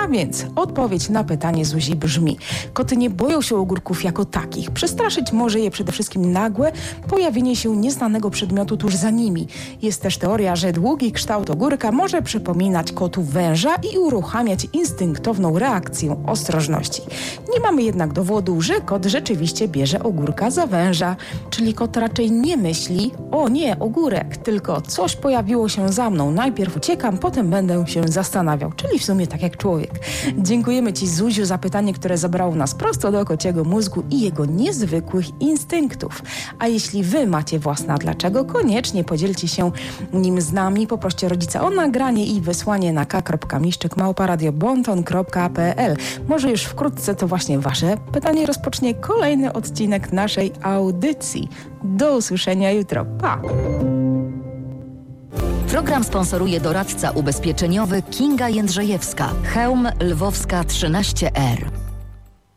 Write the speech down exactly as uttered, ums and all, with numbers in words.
A więc odpowiedź na pytanie Zuzi brzmi: koty nie boją się ogórków jako takich. Przestraszyć może je przede wszystkim nagłe pojawienie się nieznanego przedmiotu tuż za nimi. Jest też teoria, że długi kształt ogórka może przypominać kotu węża i uruchamiać instynktowną reakcję ostrożności. Nie mamy jednak dowodu, że kot rzeczywiście bierze ogórka za węża. Czyli kot raczej nie myśli: o nie, ogórek, tylko coś pojawiło się za mną. Najpierw uciekam, potem będę się zastanawiał. Czyli w sumie tak jak człowiek. Dziękujemy Ci, Zuziu, za pytanie, które zabrało nas prosto do kociego mózgu i jego niezwykłych instynktów. A jeśli Wy macie własne dlaczego, koniecznie podzielcie się nim z nami. Poproście rodzica o nagranie i wysłanie na k kropka miszczyk małpa radio bonton kropka p l. Może już wkrótce to właśnie Wasze pytanie rozpocznie kolejny odcinek naszej audycji. Do usłyszenia jutro. Pa! Program sponsoruje doradca ubezpieczeniowy Kinga Jędrzejewska, Chełm Lwowska trzynaście R.